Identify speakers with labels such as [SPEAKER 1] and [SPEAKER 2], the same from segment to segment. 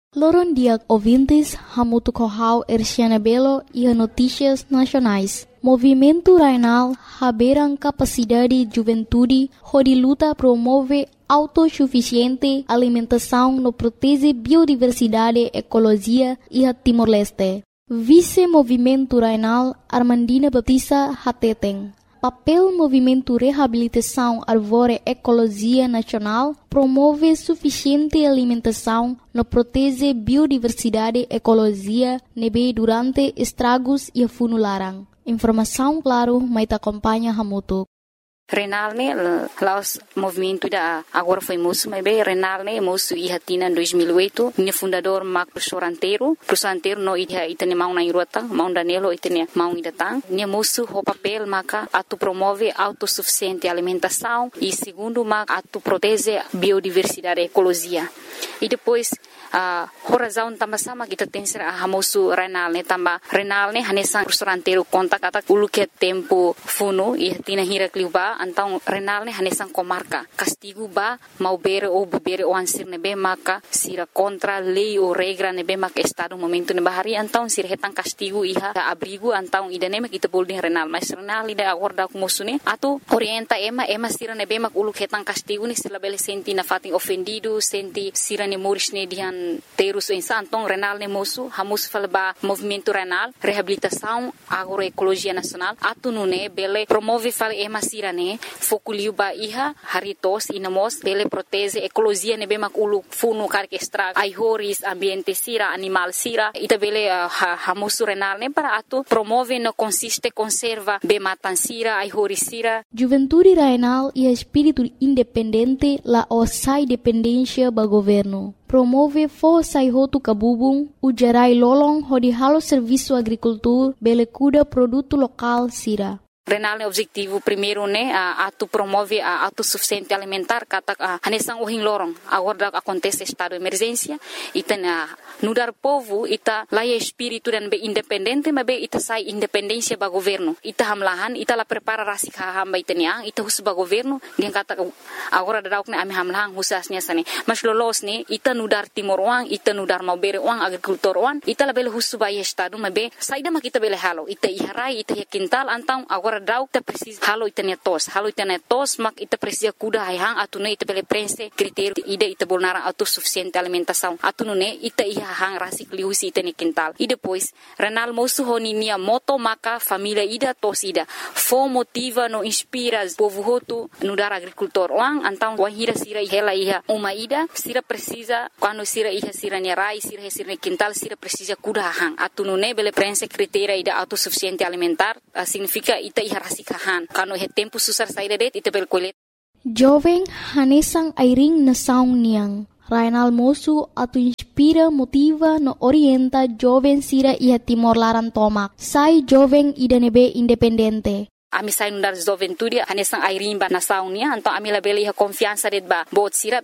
[SPEAKER 1] Loron dia ouvintes, Hamuto Corral, Erciana Belo e a Notícias Nacionais. Movimento Rainal, Haberan Capacidade Juventude, onde luta promove autossuficiente alimentação no protege biodiversidade, ecologia e a Timor-Leste. Vice-Movimento Rainal, Armandina Batista Hateten. Papel Movimento Reabilitação Arvore Ecologia Nacional promove suficiente alimentação no protege biodiversidade ecologia nebe durante estragos e funularan. Informação claro, mas te acompanha Hamuto.
[SPEAKER 2] Renal ne laos movimento da agora foi moço, mas bem Renal ne moço e hatina em 2008, minha fundador Marco professor anteiro no itene mau na irota, mau Danilo itene mau idatang, minha moço o papel maka atu promove autossuficiente alimentação e segundo maka atu protege biodiversidade ecologia. E depois a razão também sama kita tem ser a moço Renal ne tamba Renal ne hanesan professor anteiro conta kata ulu que tempo funo e hatina hira kliuba então Renal ne hanesan comarca castigo ba mau bere ou bebere o ansir nebe maka sira contra lei ou regra nebe maka estado momento ne bahari então sira hetan castigo iha abrigo então idane kita boleh Renal mas Renal ida acorda com moço ne atu orienta ema sira nebe maka ulu hetan castigo ne sila bele senti na fatin ofendido senti sira ne moris ne dihan terus então Renal ne moço hamus falba movimento Renal reabilitação agroecologia nacional atu nune bele promove fal ema sira ne fokuliu ba iha haritos inamos bele protege ecologia ne bemak ulu funu karke extra ai horis ambiente sira animal sira ita bele hamusu Renal ne para atu promove no consiste conserva be matan sira ai horis sira.
[SPEAKER 1] Juventude Rainal e espírito independente la osai dependência ba governo. Promove força e roto cabubung, o gerai lolong hodi halo serviço agricultor bele cuida produto local sira.
[SPEAKER 2] Renal ne objetivo primeiro ne atu promove a autossuficiente alimentar kata hanesan ohin lorong agora acontece estado de emergência ita nudar povo ita laia espírito dan be independente mas be ita sai independência ba governo ita hamlahan ita la prepara rasik hamba itania ita hus ba governo dia kata agora dauk ne ami hamlahan husasnya sane mas lolos ne ita nudar timor wang ita nudar mau bere wang agricultor wang ita la bele hus ba estado mas be saida ma kita bele halo ita iharai ita quintal antang agora dauk ta precisa halo itania tos mak ita precisa kuda hang atune ita bele prense critério ida ita bolnara autossuficiente alimentação atune ita iha hang rasik liusi itani quintal e depois Renal moço honinia moto maka família ida tos ida fo motiva no inspira povo hotu no dar agricultor wang antang wahira sira hela iha uma ida sira precisa quando sira iha sira nerai sira quintal sira precisa kuda hang atune bele prense critério ida autossuficiente alimentar significa ita iha rasikahan kano he tempo susar saída det ita bel kolet
[SPEAKER 1] jovem hanesang airing na saung niang Rainal moço atu inspira motiva no orienta jovem sira iha Timor Laran tomak sai jovem ida nebe independente.
[SPEAKER 2] Ami sai nundar juventude hanesang airimba na saunia então ami la bele confiança det ba bot sira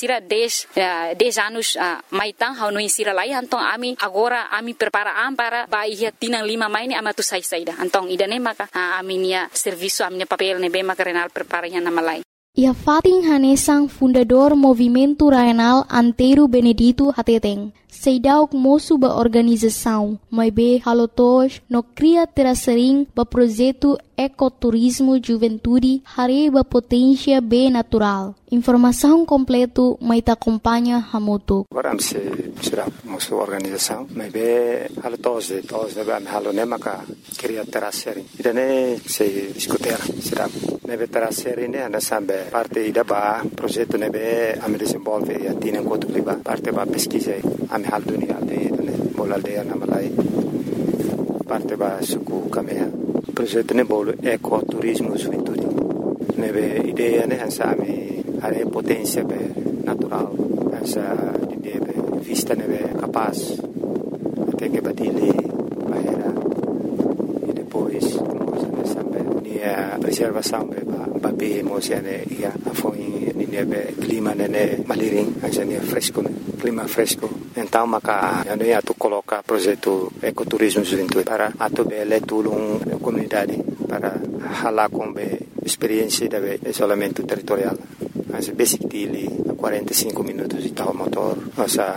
[SPEAKER 2] 10 anos maitang hau no insira lai então ami agora ami prepara para ba ia tinang 5 maini ama tu sai saida então idane maka ami nia serviço ami papel ne be maka Renal prepara ia na malai.
[SPEAKER 1] Ia Fatin Hanesang fundador Movimento Rainal Anteiro Benedito Hateteng. Seidauk moço ba organização, mas be halotos no cria terasering ba projeto ecoturismo juventude hare ba potência be natural. Informação completo mas te acompanha Hamuto.
[SPEAKER 3] Agora se será moço organização, mas be halotos de ba halone maka cria terasering. Idane se escutar será nebe terasering ne ana sambe parte ida ba projeto nebe am desenvolve e atina enquanto liba parte ba pesquisa am halduni aldeia bola aldeia na malai parte ba suku kamea projeto ne bolo ecoturismo juventude nebe ideia ne ansami are potência be natural essa ideia be vista nebe capaz até que batile bahera e depois ne sambe nia preservação be ba be emocione ia afoi nebe clima ne maliring asa nia fresco clima fresco então maka ano ia tu coloca projeto ecoturismo juventude para atu bele tulung comunidade para hala com experiência de isolamento territorial as basic dili 45 minutos de tal motor nossa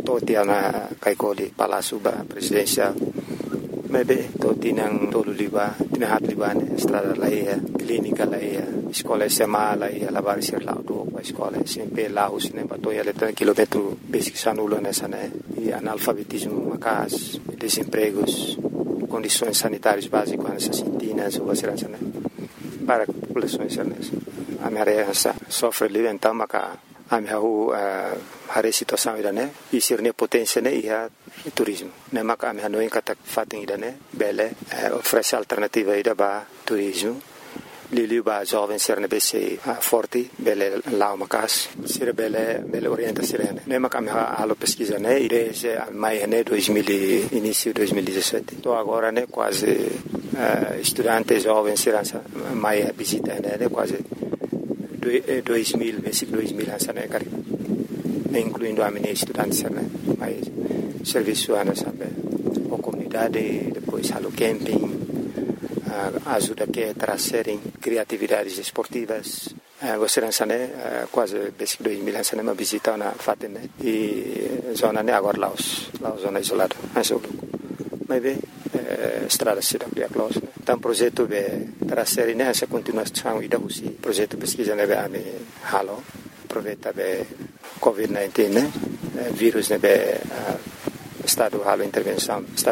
[SPEAKER 3] toti na kaikoli Palácio Presidencial. Maybe toti nang tolo liba, tinahat liba ne estrada laia, clínica laia, escola SMA laia, lavar ser lá do a escola, sempre lá os ne batoia letra quilômetro basic sanulo nessa né, e analfabetismo macas, desempregos, condições sanitárias básicas nessas sintinas ou assim né, para a população nessa. A minha área sofre ali então maca a minha a situação ida né, e ser ne potência né e a turismo. Ne maka a minha não encata fatem ida né, bele oferece alternativa ida ba turismo. Lili ba jovem ser ne bese forte bele lá macas ser bele orienta ser ne maka a minha alo pesquisa né e desde maio né 2000 início 2017. Então agora né quase estudantes jovens ser maio visita né quase 2000 versículo 2000 né cara incluindo a minha estudante né mas serviço ana sabe a comunidade depois halo camping ajuda que trazerem criatividades esportivas você né quase versículo 2000 né uma visita na fatem né e zona né agora lá zona isolada mas bem estrada cidade de close então projeto de trazer né essa continuação e da projeto pesquisa né a halo aproveita de COVID-19 né vírus né estado halo intervenção